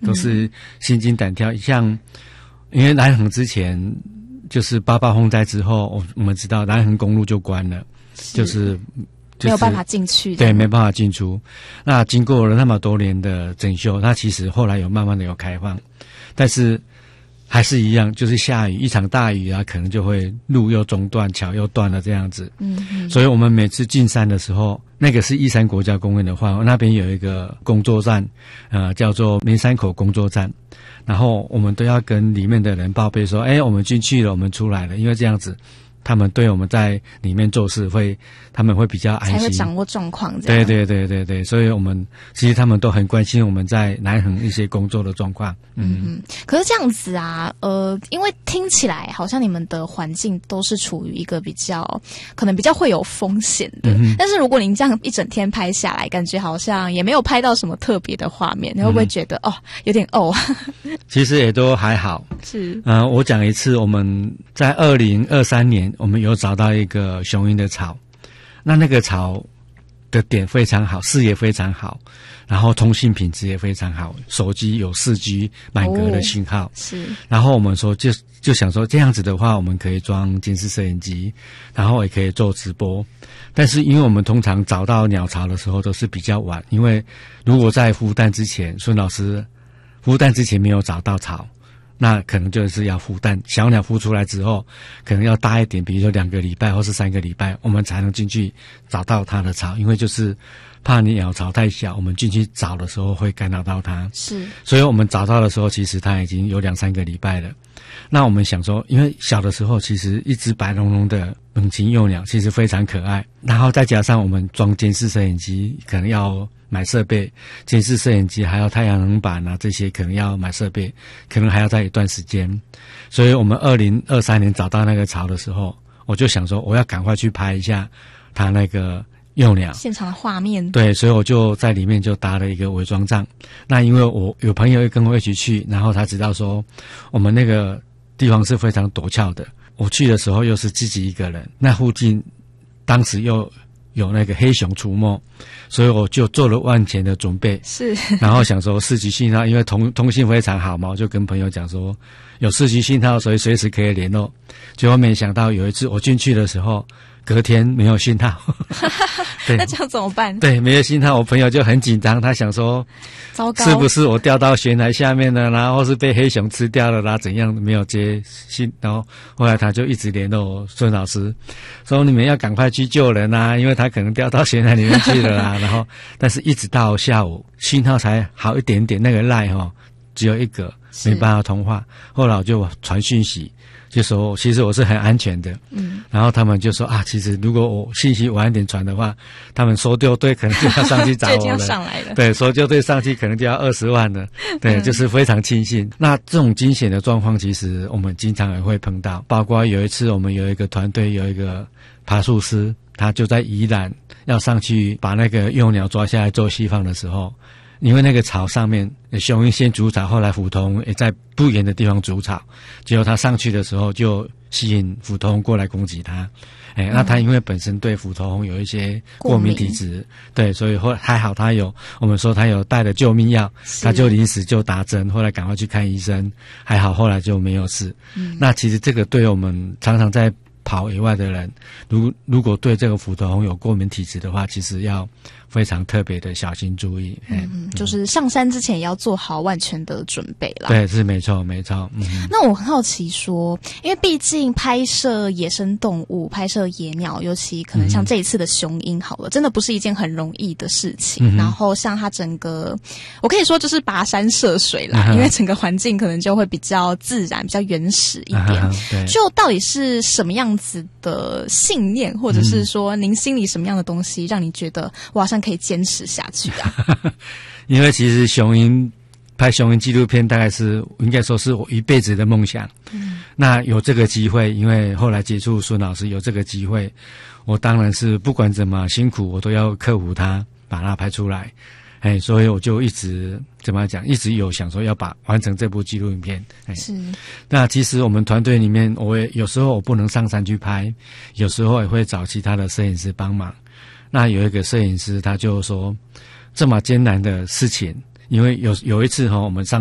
都是心惊胆跳。像因为南横之前就是8·8风灾之后，我们知道南横公路就关了，就是没有办法进去， 对，没办法进出。那经过了那么多年的整修，它其实后来有慢慢的有开放，但是还是一样，就是下雨，一场大雨啊，可能就会路又中断，桥又断了这样子。所以我们每次进山的时候，那个是义山国家公园的话，那边有一个工作站，叫做棉山口工作站，然后我们都要跟里面的人报备说，我们进去了，我们出来了，因为这样子他们对我们在里面做事他们会比较安心， 才会掌握状况这样。 对，所以我们其实他们都很关心我们在南横一些工作的状况。 可是这样子啊，因为听起来好像你们的环境都是处于一个可能比较会有风险的。但是如果您这样一整天拍下来，感觉好像也没有拍到什么特别的画面，你会不会觉得有点其实也都还好。 是， 我讲一次，我们在2023年，我们有找到一个雄鹰的巢，那个巢的点非常好，视野非常好，然后通信品质也非常好，手机有4G 满格的信号。 是， 然后我们说就想说这样子的话，我们可以装监视摄影机，然后也可以做直播。但是因为我们通常找到鸟巢的时候都是比较晚，因为如果在孵蛋之前，孙老师孵蛋之前没有找到巢，那可能就是要孵蛋，小鸟孵出来之后可能要大一点，比如说2个礼拜或是3个礼拜，我们才能进去找到它的巢，因为就是怕你鸟巢太小，我们进去找的时候会干扰到它。 是， 所以我们找到的时候其实它已经有2-3个礼拜了。那我们想说，因为小的时候其实一只白茸茸的猛禽幼鸟其实非常可爱，然后再加上我们装监视摄影机可能要买设备，监视摄影机还有太阳能板啊，这些可能要买设备，可能还要在一段时间。所以我们2023年找到那个巢的时候，我就想说我要赶快去拍一下它那个幼鸟现场的画面。 对，所以我就在里面就搭了一个伪装帐。那因为我有朋友跟我一起去，然后他知道说我们那个地方是非常陡峭的，我去的时候又是自己一个人，那附近当时又有那个黑熊出没，所以我就做了万全的准备。 是， 然后想说4G信号，因为通信非常好嘛，我就跟朋友讲说有4G信号，所以随时可以联络。结果没想到有一次我进去的时候，隔天没有信号。 那这样怎么办？对， 没有信号，我朋友就很紧张，他想说糟糕， 是不是我掉到悬崖下面了，然后是被黑熊吃掉了啦，怎样没有接信。然后后来他就一直联络孙老师说你们要赶快去救人啊，因为他可能掉到悬崖里面去了啦。然后但是一直到下午信号才好一点点，那个LINE只有一个没办法通话。后来我就传讯息就说其实我是很安全的。然后他们就说其实如果我信息晚一点传的话，他们搜救队可能就要上去找我了。 就已经要上来了。 对，搜救队上去可能就要20万了。对，就是非常庆幸。那这种惊险的状况其实我们经常也会碰到，包括有一次我们有一个团队有一个爬树师，他就在宜兰要上去把那个幼鸟抓下来做释放的时候，因为那个巢上面雄鹰先筑巢，后来虎头也在不远的地方筑巢，结果他上去的时候就吸引虎头过来攻击他。那他因为本身对虎头有一些过敏体质，对，所以还好我们说他有带了救命药，他就临时就打针，后来赶快去看医生，还好后来就没有事。那其实这个对我们常常在跑野外的人，如果对这个虎头红有过敏体质的话，其实要非常特别的小心注意。 就是上山之前也要做好万全的准备啦。 对，是没错。 那我很好奇说，因为毕竟拍摄野生动物、拍摄野鸟，尤其可能像这一次的雄鹰好了，真的不是一件很容易的事情。然后像它整个，我可以说就是跋山涉水啦，因为整个环境可能就会比较自然、比较原始一点。 对， 就到底是什么样子的信念，或者是说您心里什么样的东西，让你觉得我好像可以坚持下去啊？ 因为其实拍雄鹰纪录片大概是应该说是我一辈子的梦想。那有这个机会，因为后来接触孙老师有这个机会，我当然是不管怎么辛苦我都要克服它，把它拍出来。所以我就一直一直有想说要完成这部纪录影片。 是。 那其实我们团队里面，有时候我不能上山去拍，有时候也会找其他的摄影师帮忙。那有一个摄影师他就说，这么艰难的事情，因为有一次我们上